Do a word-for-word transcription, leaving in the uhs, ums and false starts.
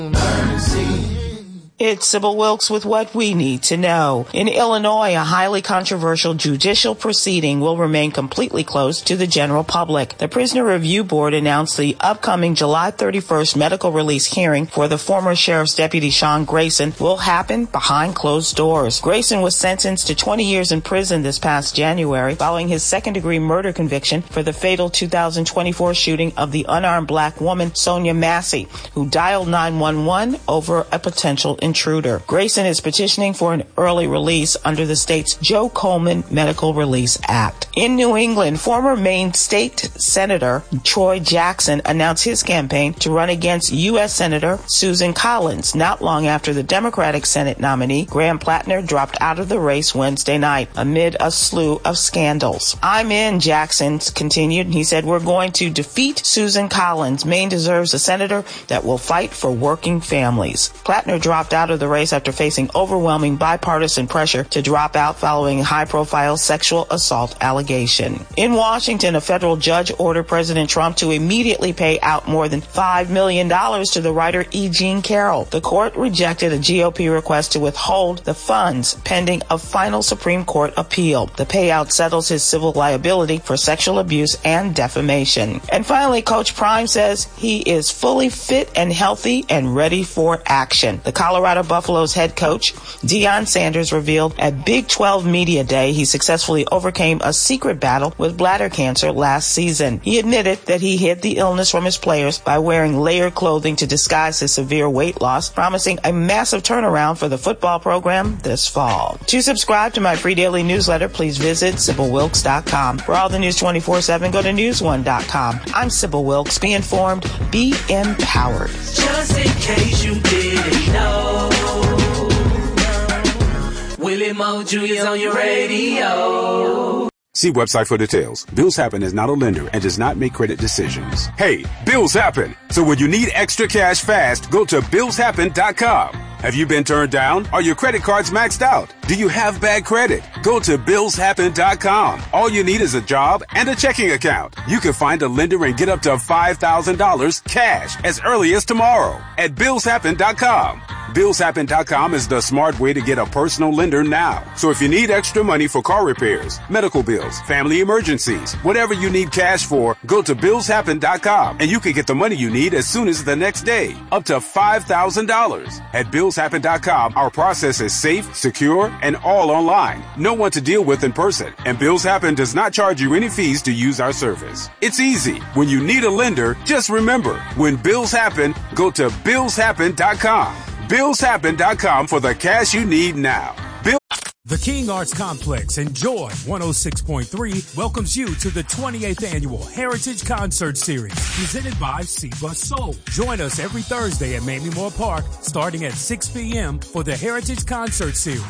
It's Sybil Wilkes with what we need to know. In Illinois, a highly controversial judicial proceeding will remain completely closed to the general public. The Prisoner Review Board announced the upcoming July thirty-first medical release hearing for the former sheriff's deputy Sean Grayson will happen behind closed doors. Grayson was sentenced to twenty years in prison this past January following his second-degree murder conviction for the fatal two thousand twenty-four shooting of the unarmed black woman Sonia Massey, who dialed nine one one over a potential intruder. Grayson is petitioning for an early release under the state's Joe Coleman Medical Release Act. In New England, former Maine State Senator Troy Jackson announced his campaign to run against U S Senator Susan Collins not long after the Democratic Senate nominee Graham Plattner dropped out of the race Wednesday night amid a slew of scandals. I'm in, Jackson continued. He said, we're going to defeat Susan Collins. Maine deserves a senator that will fight for working families. Plattner dropped out of the race after facing overwhelming bipartisan pressure to drop out following a high-profile sexual assault allegation. In Washington, a federal judge ordered President Trump to immediately pay out more than five million dollars to the writer E. Jean Carroll. The court rejected a G O P request to withhold the funds pending a final Supreme Court appeal. The payout settles his civil liability for sexual abuse and defamation. And finally, Coach Prime says he is fully fit and healthy and ready for action. The Colorado Buffalo's head coach, Deion Sanders, revealed at Big twelve Media Day he successfully overcame a secret battle with bladder cancer last season. He admitted that he hid the illness from his players by wearing layered clothing to disguise his severe weight loss, promising a massive turnaround for the football program this fall. To subscribe to my free daily newsletter, please visit Sybil Wilkes dot com. For all the news twenty-four seven, go to news one dot com. I'm Sybil Wilkes. Be informed, be empowered. Just in case you didn't know, Willie Mo Junior is on your radio. See website for details. Bills Happen is not a lender and does not make credit decisions. Hey, bills happen. So when you need extra cash fast, go to bills happen dot com. Have you been turned down? Are your credit cards maxed out? Do you have bad credit? Go to bills happen dot com. All you need is a job and a checking account. You can find a lender and get up to five thousand dollars cash as early as tomorrow at bills happen dot com. bills happen dot com is the smart way to get a personal lender now. So if you need extra money for car repairs, medical bills, family emergencies, whatever you need cash for, go to bills happen dot com and you can get the money you need as soon as the next day, up to five thousand dollars. At bills happen dot com, our process is safe, secure, and all online. No one to deal with in person, and Bills Happen does not charge you any fees to use our service. It's easy. When you need a lender, just remember, when bills happen, go to bills happen dot com. bills happen dot com for the cash you need now. Bill- The King Arts Complex and Joy one oh six point three welcomes you to the twenty-eighth Annual Heritage Concert Series, presented by C-Bus Soul. Join us every Thursday at Mamie Moore Park, starting at six p.m. for the Heritage Concert Series,